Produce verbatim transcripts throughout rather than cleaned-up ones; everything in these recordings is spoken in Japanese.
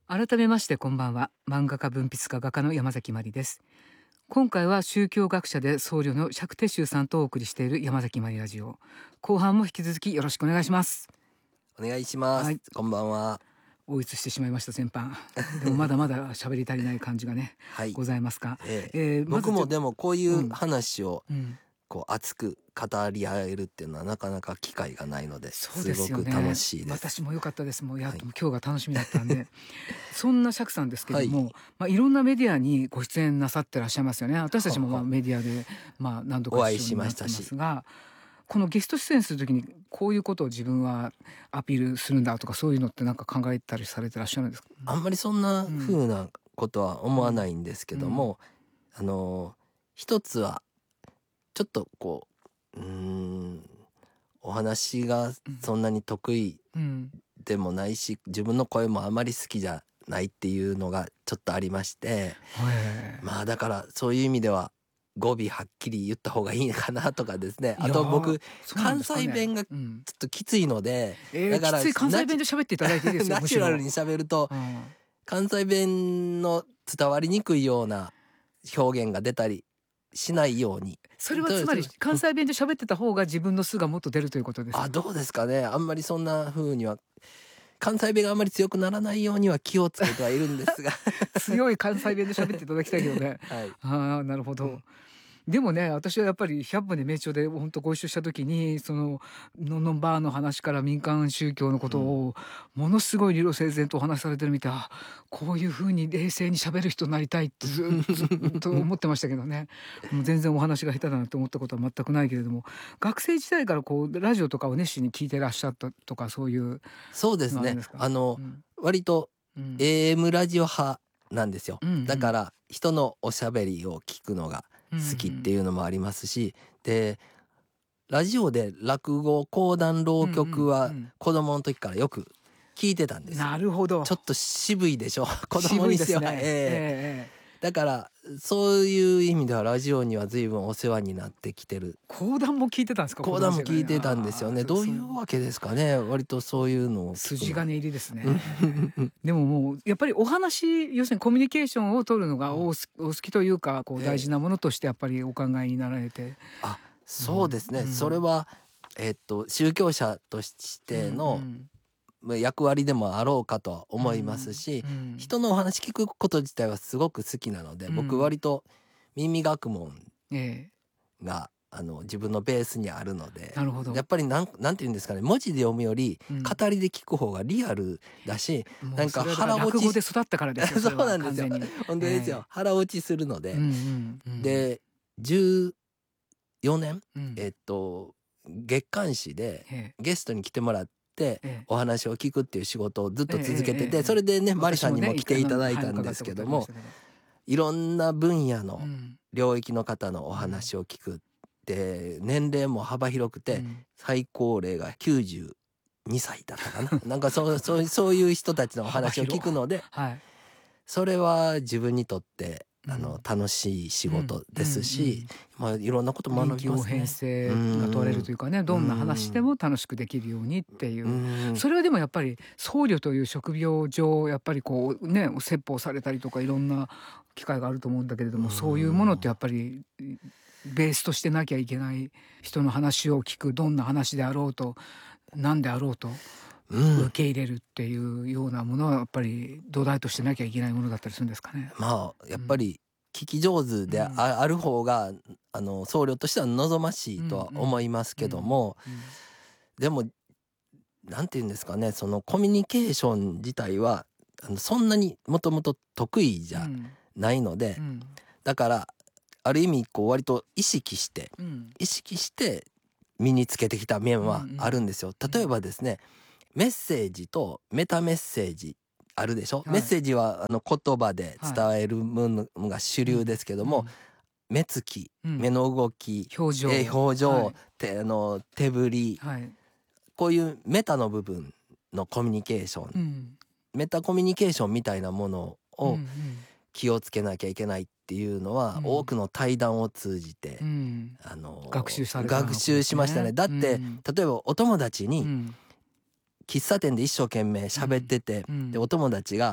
改めましてこんばんは。漫画家文筆家画家の山崎まりです。今回は宗教学者で僧侶の釈徹宗さんとお送りしている山崎まりラジオ。後半も引き続きよろしくお願いします。 お願いします、はい、こんばんは。 応接してしまいました先般。でもまだまだ喋り足りない感じがね、はい、ございますが、 えええー、僕もでもこういう話を、うんうんこう熱く語り合えるっていうのはなかなか機会がないので、 そうですよね、 すごく楽しいです。 私も良かったです。もうやっと今日が楽しみだったんで、はい、そんな釈さんですけども、はいまあ、いろんなメディアにご出演なさってらっしゃいますよね。私たちもまあメディアでまあ何度かお会いしましたし、 このゲスト出演するときにこういうことを自分はアピールするんだとかそういうのってなんか考えたりされてらっしゃるんですか？ あんまりそんな風なことは思わないんですけども、うんうん、あの一つはちょっとこううーんお話がそんなに得意でもないし、うん、自分の声もあまり好きじゃないっていうのがちょっとありまして、まあだからそういう意味では語尾はっきり言った方がいいかなとかですね。あと僕、ね、関西弁がちょっときついので、 うん、だから、えー、きつい関西弁で喋っていただいていいですよ。 ナチュラルに喋ると、うん、関西弁の伝わりにくいような表現が出たりしないように。 それはつまり関西弁で喋ってた方が自分の素がもっと出るということですか？ あ、どうですかね。あんまりそんな風には関西弁があんまり強くならないようには気をつけてはいるんですが強い関西弁で喋っていただきたいけどね、はい、ああなるほど、うんでもね、私はやっぱりひゃっぷんで名著で本当ご一緒した時に、そののんのんばーの話から民間宗教のことをものすごい理路整然とお話しされてるみたい、こういう風に冷静に喋る人になりたいってずっと思ってましたけどね。もう全然お話が下手だなと思ったことは全くないけれども、学生時代からこうラジオとかを熱心に聞いてらっしゃったとかそういう。 そうですね。あの、うん、割と エーエム ラジオ派なんですよ。うんうん、だから人のおしゃべりを聞くのが好きっていうのもありますし、うんうん、でラジオで落語講談浪曲は子供の時からよく聞いてたんですよ。 なるほど。 ちょっと渋いでしょ子供にしては、ねえーえー、だからそういう意味ではラジオには随分お世話になってきてる。 講談も聞いてたんですか？ 講談も聞いてたんですよね。どういうわけですかね。割とそういうのを筋金入りですねでももうやっぱりお話、要するにコミュニケーションを取るのがお好き、お好きというかこう大事なものとしてやっぱりお考えになられて、えー、 あそうですね、うん、それは、えー、っと宗教者としての役割でもあろうかとは思いますし、うんうん、人のお話聞くこと自体はすごく好きなので、うん、僕割と耳学問が、えーあの自分のベースにあるので、 なるほど。 やっぱりなんなんていうんですかね、文字で読むより語りで聞く方がリアルだし、うん、なんか腹落ち、 落語で育ったからですよ。 そうなんですよ。本当ですよ、えー、腹落ちするので、うんうんうん、でじゅうよねん、うん、えっと月刊誌でゲストに来てもらって、えー、お話を聞くっていう仕事をずっと続けてて、えーえー、それでねマリさんにも来ていただいたんですけども、いろんな分野の領域の方のお話を聞く。うんで年齢も幅広くて、うん、最高齢がきゅうじゅうにさいだったかななんかそうそうそういう人たちのお話を聞くので、はい、それは自分にとってあの、うん、楽しい仕事ですし、うんうんうん、まあいろんなこと学びますね。 臨機応変性が問われるというかね、どんな話でも楽しくできるようにっていう、うん、それはでもやっぱり僧侶という職業上やっぱりこうね説法されたりとかいろんな機会があると思うんだけれども、うん、そういうものってやっぱりベースとしてなきゃいけない。人の話を聞く、どんな話であろうと何であろうと受け入れるっていうようなものはやっぱり土台としてなきゃいけないものだったりするんですかね。 まあやっぱり聞き上手で あ,、うん、ある方があの僧侶としては望ましいとは思いますけども、うんうんうん、でもなんていうんですかね、そのコミュニケーション自体はあのそんなにもともと得意じゃないので、うんうん、だからある意味こう割と意識して、うん、意識して身につけてきた面はあるんですよ。例えばですね、メッセージとメタメッセージあるでしょ、はい、メッセージはあの言葉で伝えるものが主流ですけども、はいうん、目つき、うん、目の動き、 表情、 え表情、はい、手あの手振り、はい、こういうメタの部分のコミュニケーション、うん、メタコミュニケーションみたいなものを気をつけなきゃいけないっていうのは、うん、多くの対談を通じて、うん、あの学習されたわけですね。 学習しましたね。だって、うん、例えばお友達に、うん、喫茶店で一生懸命喋ってて、うん、でお友達が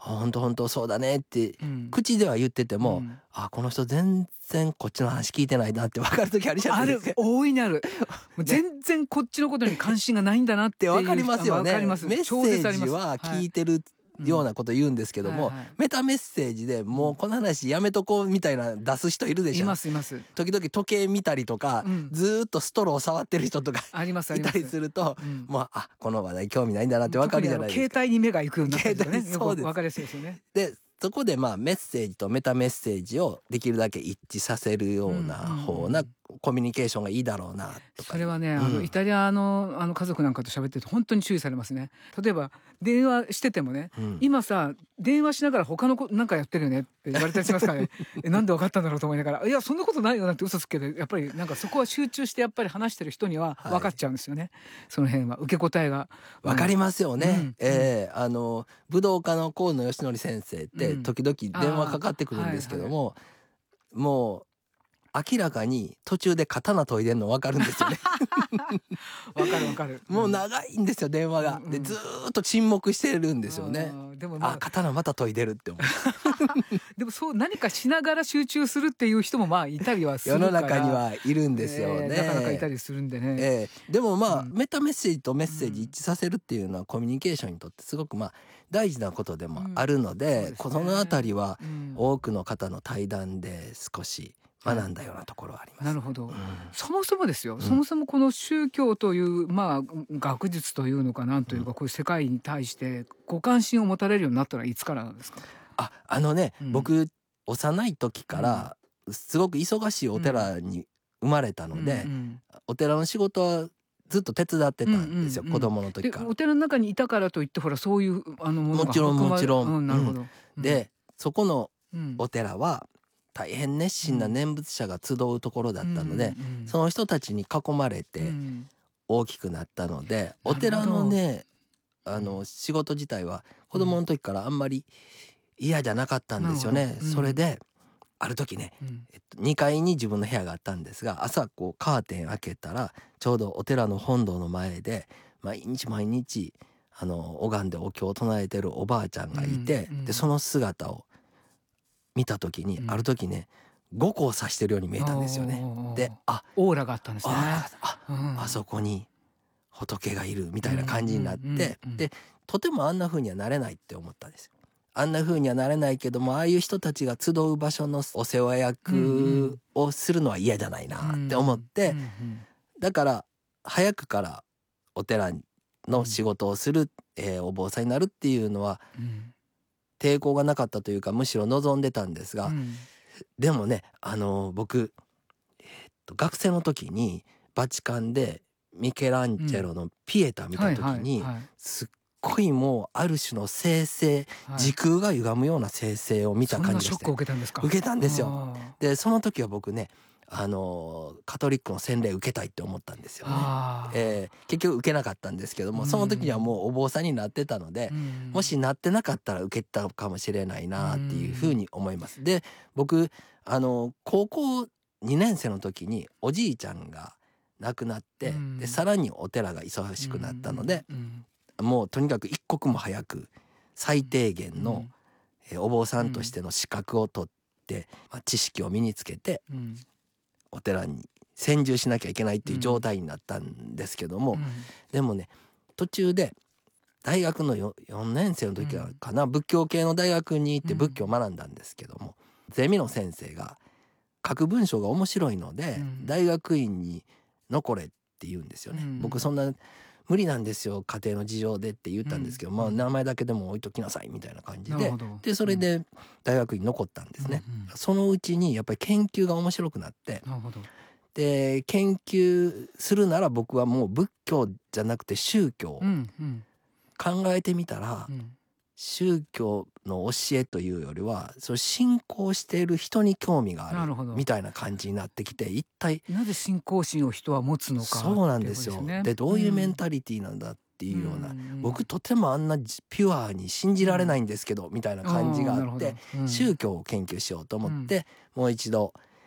本当本当そうだねって口では言ってても、うん、あこの人全然こっちの話聞いてないなって分かる時あるじゃないですか。 ある、大いにある。全然こっちのことに関心がないんだなって分かりますよね。 メッセージは聞いてるようなこと言うんですけども、はいはいはい、メタメッセージでもうこの話やめとこうみたいな出す人いるでしょ。 いますいます。 時々時計見たりとか、うん、ずっとストロー触ってる人とかありますいたりすると、うん、もうあこの話題興味ないんだなって分かるじゃないですか。 携帯に目が行くようになってるんですね。 そうです。 分かりやすいですよね。 でそこでまあメッセージとメタメッセージをできるだけ一致させるような方なコミュニケーションがいいだろうなとか。 それはね、うん、あのイタリアのあの家族なんかと喋ってると本当に注意されますね。例えば電話しててもね、うん、今さ電話しながら他のことなんかやってるよねって言われたりしますからねえなんで分かったんだろうと思いながら、いやそんなことないよなんて嘘つくけど、やっぱりなんかそこは集中してやっぱり話してる人には分かっちゃうんですよね、はい、その辺は受け答えが分かりますよね、うん、えー、あの武道家の河野義則先生って時々電話かかってくるんですけども、うんはいはい、もう明らかに途中で刀研いでるの分かるんですよね分かる分かる、 もう長いんですよ電話が、うんうん、でずっと沈黙してるんですよね。あでも、まあ、あ刀また研いでるって思うでもそう何かしながら集中するっていう人もまあいたりはするから世の中にはいるんですよね、 えー、なかなかいたりするんでね、 えー、でもまあ、うん、メタメッセージとメッセージ一致させるっていうのはコミュニケーションにとってすごくまあ大事なことでもあるので、うん、このあたりは多くの方の対談で少し学んだようなところはあります。 なるほど、うん、そもそもですよ、うん、そもそもこの宗教というまあ学術というのかなんというか、うん、こういう世界に対してご関心を持たれるようになったのはいつからなんですか？ あ、あのね、うん、僕幼い時からすごく忙しいお寺に生まれたので、うんうん、お寺の仕事はずっと手伝ってたんですよ、うんうんうん、子供の時から。 でお寺の中にいたからといってほらそういうあのものがもちろんもちろん、 うん、なるほど、 うん、でそこのお寺は大変熱心な念仏者が集うところだったので、うんうん、その人たちに囲まれて大きくなったので、うん、お寺のねあの仕事自体は子供の時からあんまり嫌じゃなかったんですよね、うん、それである時ね、うんえっと、にかいに自分の部屋があったんですが、朝こうカーテン開けたらちょうどお寺の本堂の前で毎日毎日あの拝んでお経を唱えてるおばあちゃんがいて、うんうん、でその姿を見た時に、うん、ある時ね五個を指してるように見えたんですよね。で、あ、 オーラがあったんですね。 あ、あ、うん、あそこに仏がいるみたいな感じになって、うんうんうんうん、でとてもあんな風にはなれないって思ったんですよ。あんな風にはなれないけども、ああいう人たちが集う場所のお世話役をするのは嫌じゃないなって思って、うんうんうん、だから早くからお寺の仕事をする、えー、お坊さんになるっていうのは、うん抵抗がなかったというか、むしろ望んでたんですが、うん、でもねあの僕、えー、っと学生の時にバチカンでミケランジェロのピエタ見た時に、すっごいもうある種の聖性、はい、時空が歪むような聖性を見た感じがして、 そんなショックを受けたんですか？ 受けたんですよ。でその時は僕ねあのカトリックの洗礼受けたいって思ったんですよね、えー、結局受けなかったんですけども、その時にはもうお坊さんになってたので、もしなってなかったら受けたかもしれないなっていうふうに思います。で僕あの高校にねん生の時におじいちゃんが亡くなって、でさらにお寺が忙しくなったので、もうとにかく一刻も早く最低限の、えー、お坊さんとしての資格を取って、まあ、知識を身につけて、うんお寺に専従しなきゃいけないっていう状態になったんですけども、うん、でもね途中で大学の よ, よねん生の時かな、うん、仏教系の大学に行って仏教を学んだんですけども、うん、ゼミの先生が書く文章が面白いので、うん、大学院に残れって言うんですよね、うん、僕そんな無理なんですよ家庭の事情でって言ったんですけど、うん、まあ名前だけでも置いときなさいみたいな感じで、でそれで大学に残ったんですね、うんうん、そのうちにやっぱり研究が面白くなって、なるほど、で研究するなら僕はもう仏教じゃなくて宗教を考えてみたら、うんうん、宗教の教えというよりはそれ信仰している人に興味があるみたいな感じになってきて、一体なぜ信仰心を人は持つのか、 そうなんですよ。でどういうメンタリティなんだっていうような、うん、僕とてもあんなピュアに信じられないんですけど、うん、みたいな感じがあって、うん、宗教を研究しようと思って、うん、もう一度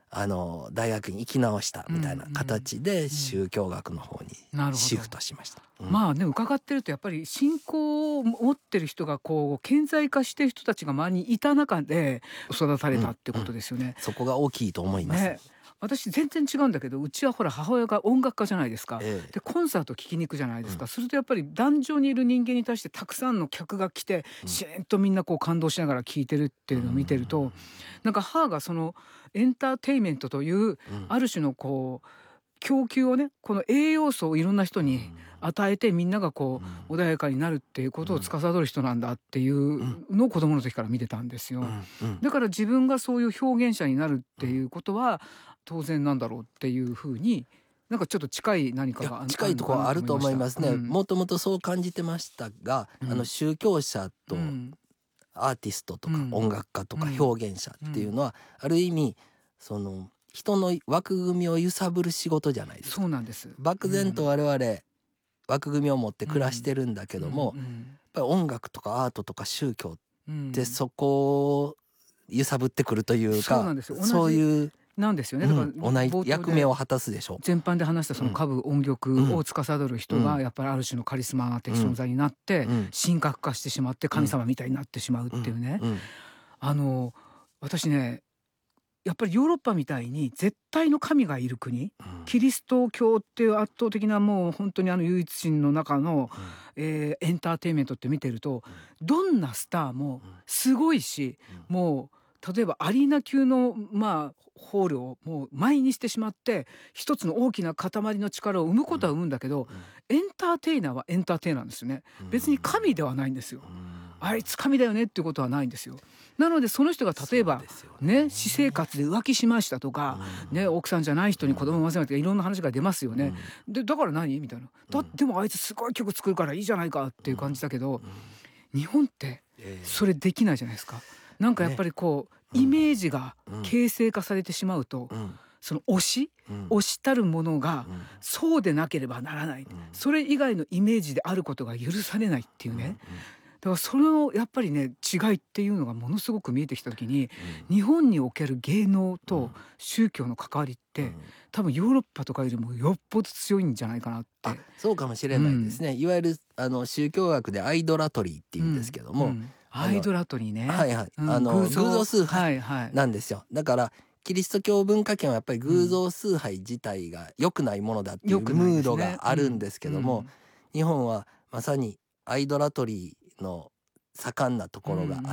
あの大学に行き直したみたいな形で宗教学の方にシフトしました。 うん、まあね伺ってるとやっぱり信仰を持ってる人がこう顕在化してる人たちが周りにいた中で育たれたってことですよね。うんうん、 そこが大きいと思います。ね、 私全然違うんだけどうちはほら母親が音楽家じゃないですか、ええ、でコンサート聴きに行くじゃないですか、うん、するとやっぱり壇上にいる人間に対してたくさんの客が来て、うん、しーんとみんなこう感動しながら聴いてるっていうのを見てると、うん、なんか母がそのエンターテインメントという、うん、ある種のこう供給をねこの栄養素をいろんな人に与えてみんながこう、うん、穏やかになるっていうことを司る人なんだっていうのを子供の時から見てたんですよ、うんうん、だから自分がそういう表現者になるっていうことは当然なんだろうっていうふうになんかちょっと近い何かが近いところはあると思いますね、うん、もともとそう感じてましたが、うん、あの宗教者とアーティストとか音楽家とか表現者っていうのはある意味その人の枠組みを揺さぶる仕事じゃないですか。 そうなんです。 漠然と我々枠組みを持って暮らしてるんだけども、やっぱり音楽とかアートとか宗教ってそこを揺さぶってくるというか、そうなんですよ。そういうなんですよね。だから同じ役目を果たすでしょう。 全般で話したその歌舞音曲を司る人がやっぱりある種のカリスマ的存在になって神格化してしまって神様みたいになってしまうっていうね。あの私ねやっぱりヨーロッパみたいに絶対の神がいる国、うん、キリスト教っていう圧倒的なもう本当にあの唯一神の中の、うんえー、エンターテインメントって見てると、うん、どんなスターもすごいし、うん、もう例えばアリーナ級のまあホールをもう前にしてしまって一つの大きな塊の力を生むことは生むんだけど、うん、エンターテイナーはエンターテイナーなんですよね。別に神ではないんですよ。あいつ神だよねっていうことはないんですよ。なのでその人が例えばね私生活で浮気しましたとか、ね、奥さんじゃない人に子供を産ませないとかいろんな話が出ますよね。でだから何みたいなだでもあいつすごい曲作るからいいじゃないかっていう感じだけど、日本ってそれできないじゃないですか。なんかやっぱりこうイメージが形成化されてしまうと、その推し、推したるものがそうでなければならない、それ以外のイメージであることが許されないっていうね。だからそのやっぱりね違いっていうのがものすごく見えてきた時に、うん、日本における芸能と宗教の関わりって、うん、多分ヨーロッパとかよりもよっぽど強いんじゃないかなって。 あ、そうかもしれないですね、うん、いわゆるあの宗教学でアイドラトリーっていうんですけども、うんうん、 アイドラトリーね、 はいはい、あの偶像崇拝なんですよ、はいはい、だからキリスト教文化圏はやっぱり偶像崇拝自体が良くないものだっていうムードがあるんですけども、日本はまさにアイドラトリーの盛んなところがあって、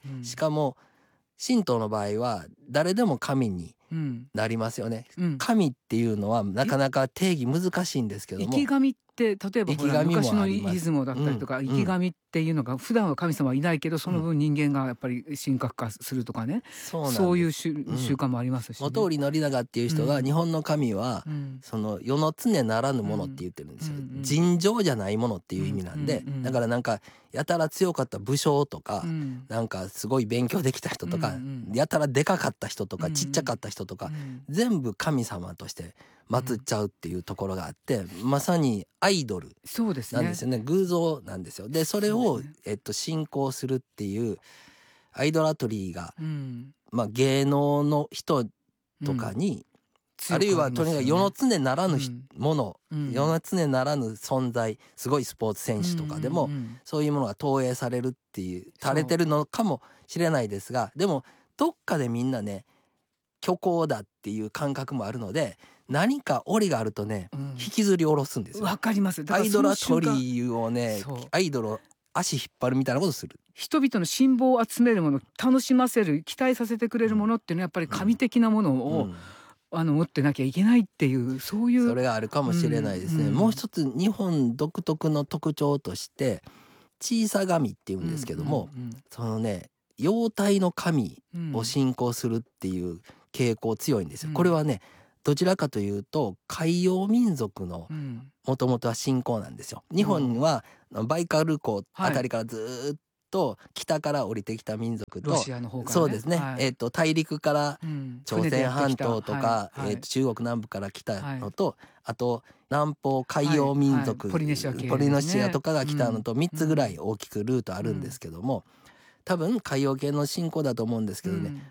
うんうんうん、しかも神道の場合は誰でも神になりますよね、うん、神っていうのはなかなか定義難しいんですけども、 生き神って例えばほら昔のイズムだったりとか、うん、生き神っていうのが普段は神様はいないけどその分人間がやっぱり神格化するとかね、うん、そういう習慣もありますし、ね、 本居宣長っていう人が日本の神は、うん、その世の常ならぬものって言ってるんですよ、うん、尋常じゃないものっていう意味なんで、うんうんうん、だからなんかやたら強かった武将とか、うん、なんかすごい勉強できた人とか、うんうん、やたらでかかった人とか、うんうん、ちっちゃかった人とか、うん、全部神様として祀っちゃうっていうところがあって、うん、まさにアイドルなんですよね、そうですね、偶像なんですよ。でそれを、ねえっと、信仰するっていうアイドラトリーが、うんまあ、芸能の人とかに、うん、あるいはとにかく世の常ならぬもの、うん、世の常ならぬ存在、すごいスポーツ選手とかでも、うんうんうん、そういうものが投影されるっていう垂れてるのかもしれないですが、でもどっかでみんなね虚構だっていう感覚もあるので、何か檻があるとね、うん、引きずり下ろすんですよ。 わかります。 アイドラトリーをね、アイドルを足引っ張るみたいなことする。 人々の信望を集めるもの、楽しませる、期待させてくれるものっていうのはやっぱり神的なものを、うんうん、あの持ってなきゃいけないっていうそういうそれがあるかもしれないですね、うんうん、もう一つ日本独特の特徴として小さ神っていうんですけども、うんうんうん、そのね妖体の神を信仰するっていう傾向強いんですよ、うん、これはねどちらかというと海洋民族のもともとは信仰なんですよ。日本はバイカル湖あたりからずっと北から降りてきた民族と、 ロシアの方からね、 そうですね、はい、えーと大陸から朝鮮半島とか、はいはい、えーと中国南部から来たのと、はい、あと南方海洋民族、はいはい、ポリネシア系ですね、ポリネシアとかが来たのとみっつぐらい大きくルートあるんですけども、うん、多分海洋系の信仰だと思うんですけどね、うん、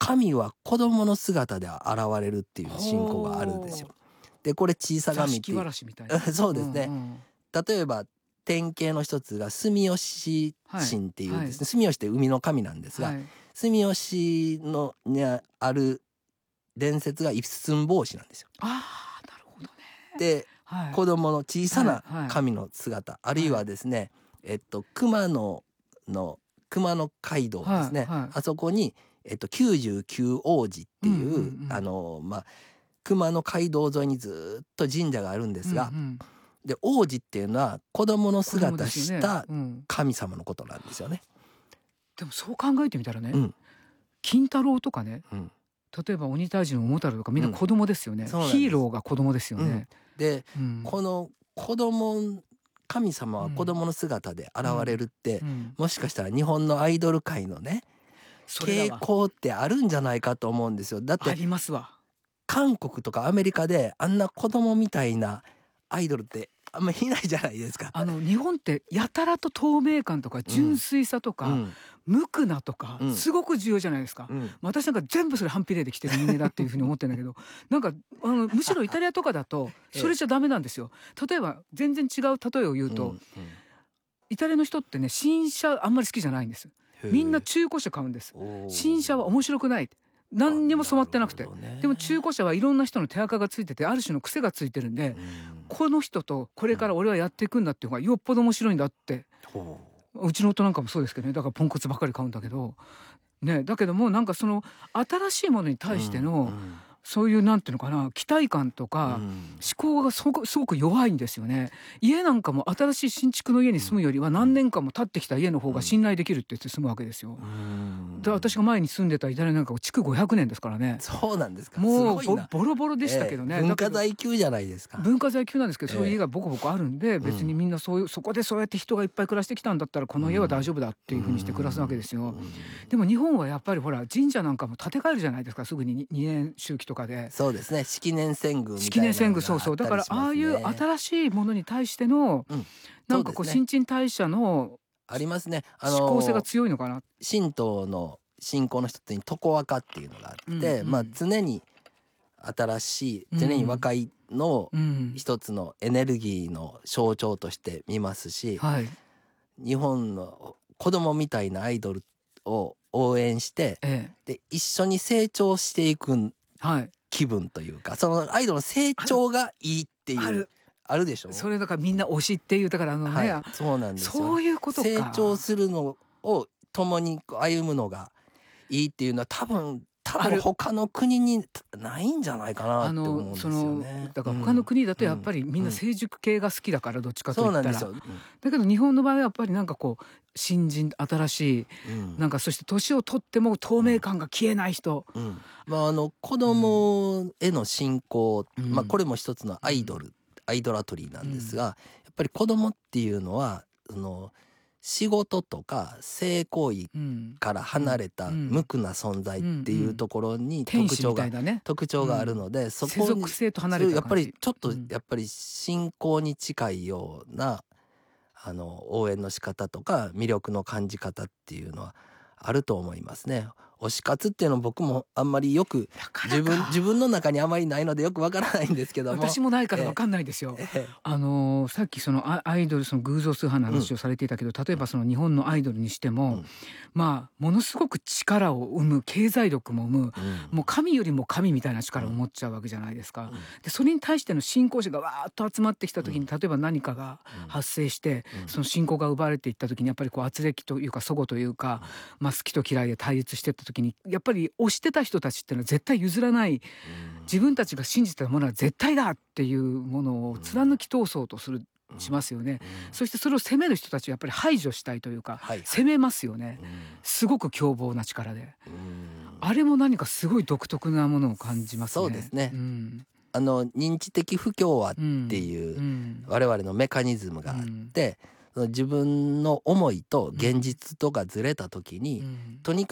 神は子供の姿で現れるっていう信仰があるんですよ。でこれ小さ神っていう、そうですね、うんうん、例えば典型の一つが住吉神っていうですね、はい、住吉って海の神なんですが、はい、住吉のにある伝説が一寸法師なんですよ。 あー、なるほどね。 で、はい、子供の小さな神の姿、はいはい、あるいはですね、えっと熊野の熊野街道ですね、はいはい、あそこに、えっと、きゅうじゅうきゅう王子っていう、うんうんうん、あのまあ熊野街道沿いにずっと神社があるんですが、うんうん、で王子っていうのは子供の姿した神様のことなんですよね。 でもそう考えてみたらね、うん、金太郎とかね、うん、例えば鬼退治の桃太郎とかみんな子供ですよね、うん、ヒーローが子供ですよね、うん、 で、うん、この子供神様は子供の姿で現れるって、うんうん、もしかしたら日本のアイドル界のね傾向ってあるんじゃないかと思うんですよ。だってありますわ。 韓国とかアメリカであんな子供みたいなアイドルってあんまりいないじゃないですか。 あの日本ってやたらと透明感とか純粋さとか、うん、無垢なとか、うん、すごく重要じゃないですか、うん、私なんか全部それ反比例で来てる人間だっていうふうに思ってるんだけどなんかあのむしろイタリアとかだとそれじゃダメなんですよ。例えば全然違う例えを言うと、うんうん、イタリアの人ってね新車あんまり好きじゃないんです。みんな中古車買うんです。新車は面白くない、何にも染まってなくて、ね、でも中古車はいろんな人の手垢がついててある種の癖がついてるんで、うん、この人とこれから俺はやっていくんだっていうのがよっぽど面白いんだって、うん、うちの夫なんかもそうですけどね、だからポンコツばっかり買うんだけど、ね、だけどもなんかその新しいものに対しての、うんうん、そういうなんていうのかな期待感とか、うん、思考がすごく、すごく弱いんですよね。家なんかも新しい新築の家に住むよりは何年間も経ってきた家の方が信頼できるって言って住むわけですよ。うん、で私が前に住んでたイタリアなんか築ごひゃくねんですからね。 そうなんですか。 もう ボ, ボロボロでしたけどね、 えー、文化財級じゃないですか。 文化財級なんですけど、そういう家がボコボコあるんで、えー、別にみんなそういうそこでそうやって人がいっぱい暮らしてきたんだったらこの家は大丈夫だっていうふうにして暮らすわけですよ。でも日本はやっぱりほら神社なんかも建て替えるじゃないですか、すぐににねん周期とかで。 そうですね、式年遷宮みたいなのがあったりしますね。式年遷宮、そうそう、だからああいう新しいものに対しての、うん、なんかこう新陳代謝のありますね。 あの思考性が強いのかな。 神道の信仰の一つに常若っていうのがあって、うんうん、まあ常に新しい常に若いのを一つのエネルギーの象徴として見ますし、うんはい、日本の子供みたいなアイドルを応援して、ええ、で一緒に成長していく気分というか、はい、そのアイドルの成長がいいっていうあるでしょ。 それだからみんな推しっていうだからあのね、はい、 そうなんですよ。 そういうことか。 成長するのを共に歩むのがいいっていうのは多分多分他の国にないんじゃないかなって思うんですよね。 だから他の国だとやっぱりみんな成熟系が好きだから、どっちかといったら、 そうなんですよ、うん、 だけど日本の場合はやっぱりなんかこう新人新しい、うん、なんかそして年を取っても透明感が消えない人、 うんうんまあ、あの子供への信仰、うんまあ、これも一つのアイドル、うん、アイドラトリーなんですが、うん、やっぱり子供っていうのはその仕事とか性行為から離れた無垢な存在っていうところに特徴が、特徴があるので、そこにやっぱりちょっとやっぱり信仰に近いようなあの応援の仕方とか魅力の感じ方っていうのはあると思いますね。推し活っていうのは僕もあんまりよく自分自分の中にあまりないのでよくわからないんですけども、 私もないからわかんないですよ。ええ、あのさっきそのアイドルその偶像崇拝の話をされていたけど、うん、例えばその日本のアイドルにしても、うん、まあものすごく力を生む経済力も生む、うん、もう神よりも神みたいな力を持っちゃうわけじゃないですか。うん、でそれに対しての信仰者がわーっと集まってきた時に、例えば何かが発生して、うん、その信仰が奪われていった時にやっぱりこう圧力というか齟齬というか、まあ、好きと嫌いで対立していった時にやっぱり推してた人たちっていうのは絶対譲らない、自分たちが信じてたものは絶対だっていうものを貫き通そうとする、しますよね。そしてそれを責める人たちはやっぱり排除したいというか、はい、責めますよね。すごく凶暴な力で、あれも何かすごい独特なものを感じますね。 そうですね、うん、あの認知的不協和っていう我々のメカニズムがあって、うんうん、自分の思いと現実とがずれた時に、うん、とにかく